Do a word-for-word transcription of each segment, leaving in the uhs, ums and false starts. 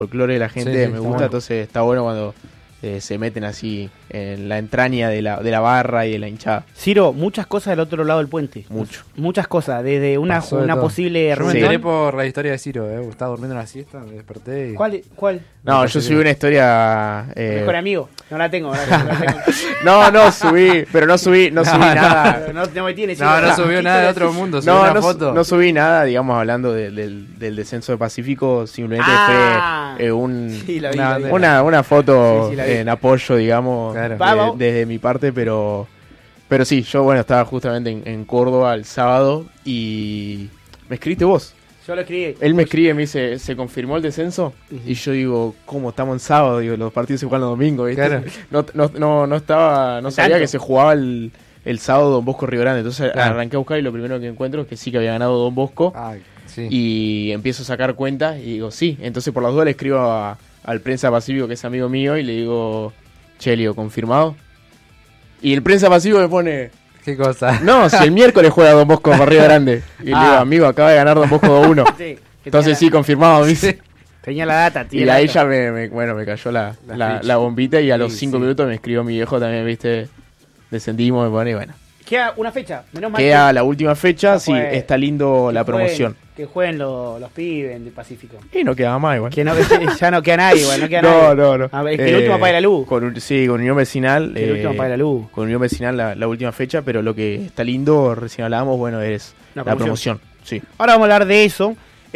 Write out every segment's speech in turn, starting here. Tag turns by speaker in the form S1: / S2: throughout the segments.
S1: folclore de la gente,
S2: Sí, sí,
S1: me
S2: está
S1: gusta,
S2: bueno.
S1: entonces está bueno cuando eh, se meten así en la entraña de la, de la barra y de la hinchada.
S3: Ciro, muchas cosas del otro lado del puente.
S1: Mucho.
S3: Muchas cosas, desde una,
S2: Pasó de
S3: una
S2: todo.
S3: posible
S2: Yo me
S3: reunión.
S2: enteré por la historia de Ciro, eh. Estaba durmiendo en la siesta, me desperté y...
S3: ¿Cuál? ¿Cuál?
S1: No, yo subí una historia... eh,
S3: Mejor amigo. No la tengo. No, la tengo, no, la tengo.
S1: no, no subí, pero no subí, no subí
S2: No, no.
S1: nada.
S3: no, no me tiene.
S2: No, no subió nada de otro mundo, subió
S1: No,
S2: una
S1: no,
S2: foto.
S1: su- no subí nada, digamos, hablando de- del, del descenso de Pacífico, simplemente
S3: Ah.
S1: fue eh, un,
S3: Sí, la vi,
S2: Una
S3: la vi.
S2: bandera.
S1: una, una foto
S3: Sí, sí, la vi.
S1: en apoyo, digamos,
S2: Claro.
S1: de-
S3: Vamos.
S1: desde mi parte, pero pero sí, yo bueno, estaba justamente en, en Córdoba el sábado y me escribiste vos.
S3: Yo lo escribí.
S1: Él me escribe, me dice, ¿se confirmó el descenso?
S3: Ujú.
S1: Y yo digo, ¿cómo estamos en sábado? Digo, los partidos se juegan los domingos, ¿viste?
S2: Claro.
S1: No, no, no, no estaba, no sabía
S3: Tanto.
S1: que se jugaba el, el sábado Don Bosco Río Grande. Entonces
S2: Claro.
S1: arranqué a buscar y lo primero que encuentro es que sí que había ganado Don Bosco.
S2: Ah, sí.
S1: Y empiezo a sacar cuentas y digo, sí. Entonces por las dudas le escribo a- al Prensa Pacífico, que es amigo mío, y le digo, che, le digo, ¿confirmado? Y el Prensa Pacífico me pone,
S2: ¿Qué cosa?
S1: no, si el miércoles juega Don Bosco con Río Grande. Y le
S2: Ah.
S1: digo, amigo, acaba de ganar Don Bosco dos uno.
S3: Sí, que
S1: Entonces sí,
S3: tenía
S1: confirmado, me dice.
S3: la, tenía la data.
S1: Y
S3: tenía la
S1: ahí
S3: data.
S1: ya me, me- bueno, me cayó la,
S2: La
S1: la,
S2: ficha.
S1: la bombita y a los
S2: Sí,
S1: cinco
S2: sí.
S1: minutos me escribió mi viejo también, viste, descendimos, me pone y bueno.
S3: Queda una fecha. Menos mal
S1: Queda
S3: que-
S1: la última fecha,
S3: Ya
S1: sí,
S3: fue.
S1: está lindo
S3: que
S1: la
S3: jueguen-
S1: promoción.
S3: Que jueguen los, los pibes del Pacífico.
S1: Y no queda más igual.
S3: Que no, ya no queda nadie, igual. No queda
S1: No,
S3: nadie.
S1: no, no.
S3: A ver, es que el último apague la luz.
S1: Con, un- sí, con Unión Vecinal.
S3: Que el
S1: eh,
S3: último apague la luz.
S1: Con Unión Vecinal la, la última fecha, pero lo que está lindo, recién hablábamos, bueno, es
S3: La
S1: la
S3: promoción.
S1: promoción. Sí.
S3: Ahora vamos a hablar de eso.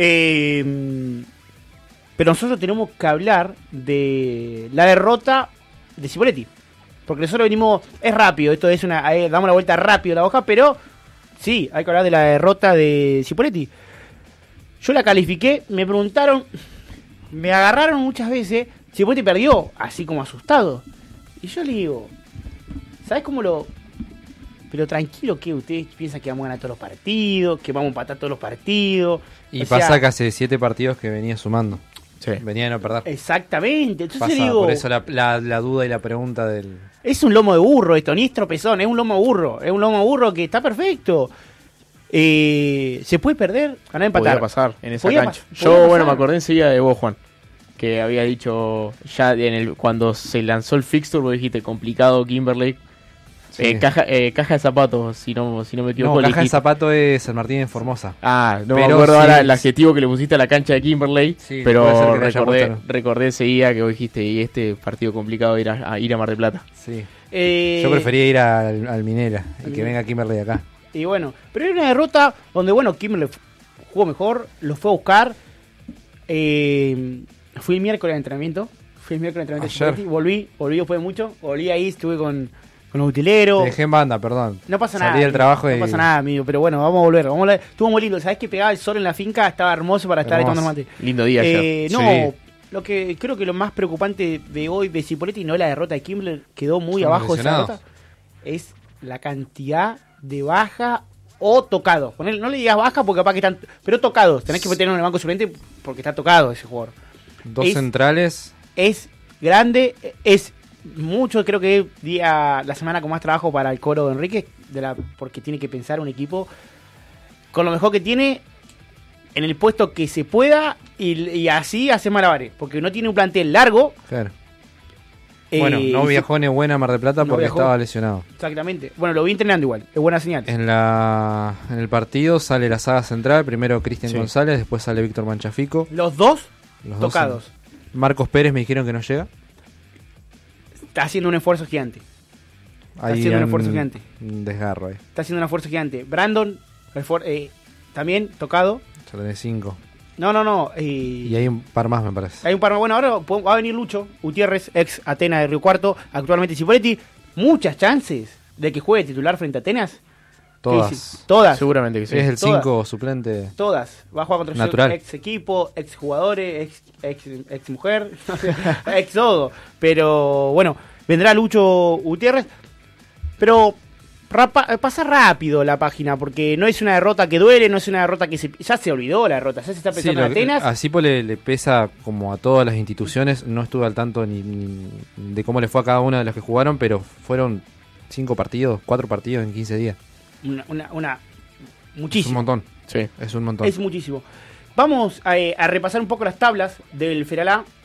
S3: eh, pero nosotros tenemos que hablar de la derrota de Cipoletti. Porque nosotros venimos. Es rápido, esto es una. eh, damos la vuelta rápido a la hoja, pero sí, hay que hablar de la derrota de Cipoletti. Yo la califiqué, me preguntaron. Me agarraron muchas veces. Cipoletti perdió, así como asustado. Y yo le digo, ¿sabes cómo lo.? Pero tranquilo, que ustedes piensan que vamos a ganar todos los partidos, que vamos a empatar todos los partidos.
S2: Y
S3: O
S2: pasa
S3: sea,
S2: que hace siete partidos que venía sumando.
S1: Sí.
S2: Venía de no perder.
S3: Exactamente. Entonces
S2: Pasa,
S3: digo,
S2: por eso la, la, la duda y la pregunta del...
S3: es un lomo de burro esto, ni es tropezón, es un lomo de burro. Es un lomo de burro que está perfecto. Eh, ¿Se puede perder? Ganar, empatar.
S1: Podía pasar en esa
S3: Podía
S1: cancha.
S3: pas-
S1: Yo,
S3: podía
S1: bueno,
S3: pasar.
S1: me acordé enseguida de vos, Juan. Que había dicho, ya en el cuando se lanzó el fixture, vos dijiste, complicado Kimberley.
S2: Sí.
S1: Eh, caja, eh, caja de zapatos, si no, si no me equivoco.
S2: No,
S1: le
S2: Caja de
S1: dijiste.
S2: Zapato es San Martín en Formosa.
S1: Ah, no me
S2: Pero
S1: acuerdo
S2: sí,
S1: ahora el
S2: sí.
S1: adjetivo que le pusiste a la cancha de Kimberley,
S2: Sí, puede ser
S1: pero
S2: que le haya
S1: recordé,
S2: puesto, ¿no?
S1: recordé enseguida que vos dijiste, y este partido complicado ir a, a ir a Mar del Plata.
S2: Sí.
S3: Eh,
S2: Yo prefería ir al, al Minera y que
S3: Minera.
S2: venga Kimberley acá.
S3: Y bueno, pero era una derrota donde, bueno, Kimberley jugó mejor, lo fue a buscar. Eh, fui el miércoles de entrenamiento. Fui el miércoles de entrenamiento. de
S2: Ayer.
S3: Cipoletti, volví, volví después de mucho. Volví ahí, estuve con, con los utileros.
S2: Te dejé en banda, perdón.
S3: No pasa
S2: Salí
S3: nada.
S2: del trabajo
S3: no
S2: y...
S3: pasa nada, amigo. Pero bueno, vamos a volver. Vamos a volver. Estuvo muy lindo. ¿Sabés que pegaba el sol en la finca? Estaba hermoso para estar ahí
S2: Hermoso.
S3: tomando mate.
S1: Lindo día ayer.
S3: Eh, no,
S2: Sí.
S3: lo que creo que lo más preocupante de hoy de Cipoletti no es la derrota de Kimberley, quedó muy
S2: Son
S3: abajo de esa
S2: lesionados.
S3: derrota. Es la cantidad de baja o tocados. Ponele- no le digas baja porque capaz que están. Pero tocados. Tenés que tenerlo en el banco suplente porque está tocado ese jugador.
S2: Dos
S3: Es-
S2: centrales.
S3: Es grande, es mucho, creo que día la semana con más trabajo para el coro de Enrique, de la, porque tiene que pensar un equipo con lo mejor que tiene en el puesto que se pueda y, y así hace malabares, porque no tiene un plantel largo.
S2: Claro.
S3: eh,
S2: Bueno, no viajó ni buena a Mar del Plata
S3: no
S2: porque
S3: viajó.
S2: estaba lesionado.
S3: Exactamente. Bueno, lo vi entrenando igual, es buena señal.
S2: En la en el partido sale la saga central, primero Cristian
S1: Sí.
S2: González, después sale Víctor Manchafico.
S3: Los dos
S2: Los dos
S3: tocados.
S2: son- Marcos Pérez me dijeron que no llega.
S3: Está haciendo un esfuerzo gigante.
S2: Hay
S3: haciendo un esfuerzo gigante.
S2: un desgarro ahí.
S3: Está haciendo un esfuerzo gigante. Brandon, esfuer- eh, también tocado.
S2: Ya tenés cinco.
S3: No, no, no. eh,
S2: Y hay un par más, me parece.
S3: Hay un par más. Bueno, ahora po- va a venir Lucho Gutiérrez, ex Atenas de Río Cuarto, actualmente Cipoletti. Muchas chances de que juegue titular frente a Atenas. ¿Qué
S2: Todas.
S3: dices? Todas.
S1: Seguramente que sí.
S2: Es el
S3: Todas.
S2: cinco suplente.
S3: Todas. Va a jugar contra su
S2: Natural.
S3: ex equipo, ex jugadores, ex, ex, ex mujer, ex todo. Pero bueno, vendrá Lucho Gutiérrez. Pero rapa- pasa rápido la página, porque no es una derrota que duele, no es una derrota que se, ya se olvidó la derrota, ya se está
S2: Sí,
S3: pensando
S2: lo
S3: en
S2: que-
S3: Atenas.
S2: a Cipo le, le pesa como a todas las instituciones. No estuve al tanto ni, ni de cómo le fue a cada una de las que jugaron, pero fueron cinco partidos, cuatro partidos en quince días.
S3: Una, una, una-
S2: Es un
S3: muchísimo.
S2: montón.
S1: Sí.
S2: Es un montón.
S3: Es muchísimo. Vamos a, eh, a repasar un poco las tablas del Feralá.